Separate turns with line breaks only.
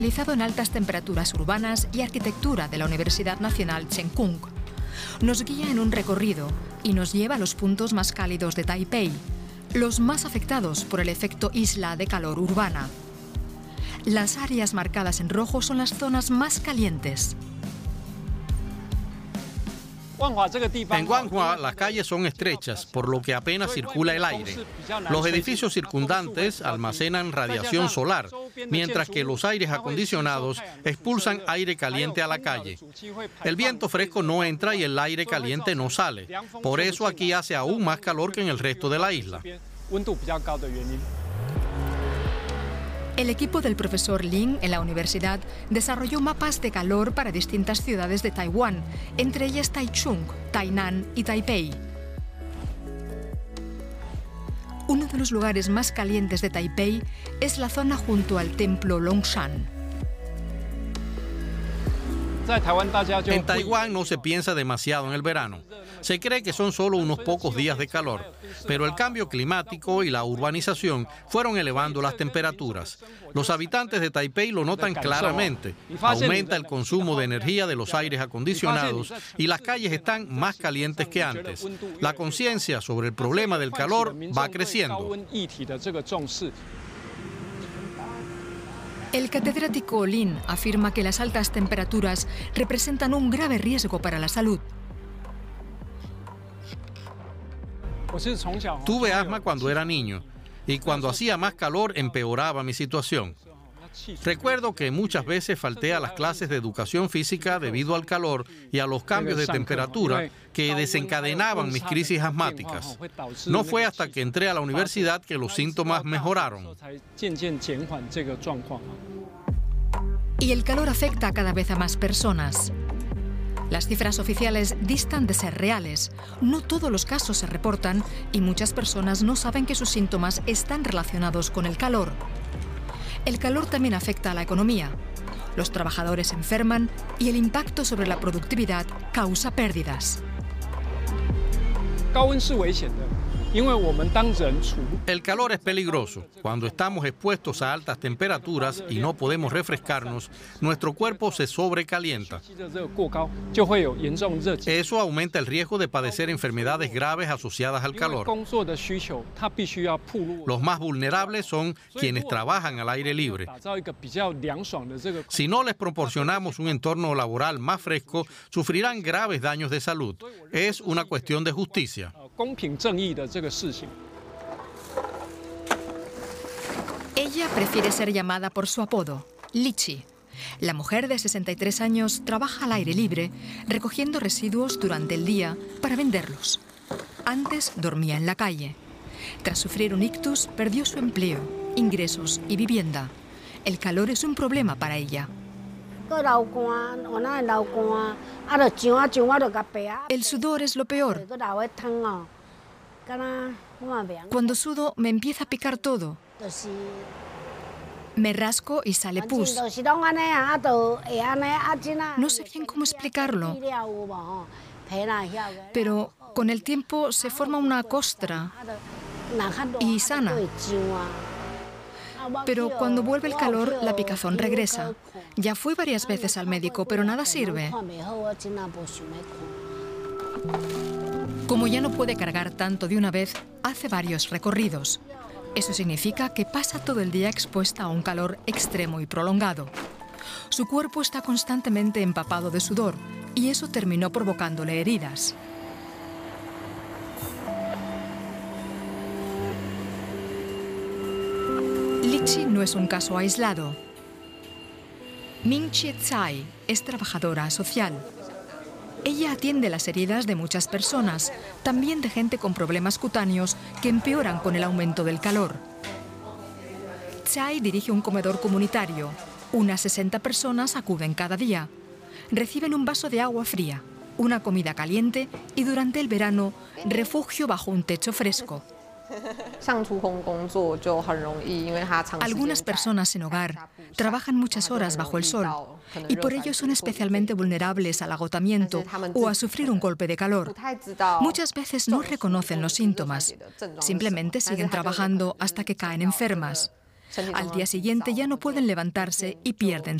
Especializado en altas temperaturas urbanas y arquitectura de la Universidad Nacional Cheng Kung. Nos guía en un recorrido y nos lleva a los puntos más cálidos de Taipei, los más afectados por el efecto isla de calor urbana. Las áreas marcadas en rojo son las zonas más calientes.
En Guanghua las calles son estrechas, por lo que apenas circula el aire. Los edificios circundantes almacenan radiación solar, mientras que los aires acondicionados expulsan aire caliente a la calle. El viento fresco no entra y el aire caliente no sale. Por eso aquí hace aún más calor que en el resto de la isla.
El equipo del profesor Lin en la universidad desarrolló mapas de calor para distintas ciudades de Taiwán, entre ellas Taichung, Tainan y Taipei. Uno de los lugares más calientes de Taipei es la zona junto al templo Longshan.
En Taiwán no se piensa demasiado en el verano. Se cree que son solo unos pocos días de calor, pero el cambio climático y la urbanización fueron elevando las temperaturas. Los habitantes de Taipei lo notan claramente. Aumenta el consumo de energía de los aires acondicionados y las calles están más calientes que antes. La conciencia sobre el problema del calor va creciendo.
El catedrático Lin afirma que las altas temperaturas representan un grave riesgo para la salud.
Tuve asma cuando era niño y cuando hacía más calor empeoraba mi situación. Recuerdo que muchas veces falté a las clases de educación física debido al calor y a los cambios de temperatura que desencadenaban mis crisis asmáticas. No fue hasta que entré a la universidad que los síntomas mejoraron.
Y el calor afecta a cada vez a más personas. Las cifras oficiales distan de ser reales. No todos los casos se reportan y muchas personas no saben que sus síntomas están relacionados con el calor. El calor también afecta a la economía. Los trabajadores enferman y el impacto sobre la productividad causa pérdidas.
El calor es peligroso. Cuando estamos expuestos a altas temperaturas y no podemos refrescarnos, nuestro cuerpo se sobrecalienta. Eso aumenta el riesgo de padecer enfermedades graves asociadas al calor. Los más vulnerables son quienes trabajan al aire libre. Si no les proporcionamos un entorno laboral más fresco, sufrirán graves daños de salud. Es una cuestión de justicia.
Ella prefiere ser llamada por su apodo, Lichi. La mujer de 63 años trabaja al aire libre, recogiendo residuos durante el día para venderlos. Antes dormía en la calle. Tras sufrir un ictus, perdió su empleo, ingresos y vivienda. El calor es un problema para ella. El sudor es lo peor. Cuando sudo me empieza a picar todo. Me rasco y sale pus. No sé bien cómo explicarlo, pero con el tiempo se forma una costra y sana. Pero cuando vuelve el calor, la picazón regresa. Ya fui varias veces al médico, pero nada sirve. Como ya no puede cargar tanto de una vez, hace varios recorridos. Eso significa que pasa todo el día expuesta a un calor extremo y prolongado. Su cuerpo está constantemente empapado de sudor y eso terminó provocándole heridas. Lichi no es un caso aislado. Ming Chie Tsai es trabajadora social. Ella atiende las heridas de muchas personas, también de gente con problemas cutáneos que empeoran con el aumento del calor. Tsai dirige un comedor comunitario. Unas 60 personas acuden cada día. Reciben un vaso de agua fría, una comida caliente y durante el verano, refugio bajo un techo fresco. Algunas personas sin hogar trabajan muchas horas bajo el sol y por ello son especialmente vulnerables al agotamiento o a sufrir un golpe de calor. Muchas veces no reconocen los síntomas, simplemente siguen trabajando hasta que caen enfermas. Al día siguiente ya no pueden levantarse y pierden